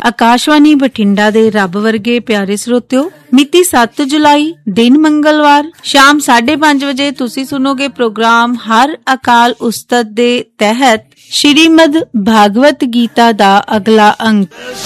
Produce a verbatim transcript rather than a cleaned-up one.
आकाशवाणी बठिंडा दे रब वर्गे प्यारे श्रोतियो, मिति सत्त जुलाई दिन मंगलवार शाम साढ़े पांच बजे तुसी सुनोगे प्रोग्राम हर अकाल उस्तत दे तहत श्रीमद भागवत गीता दा अगला अंक।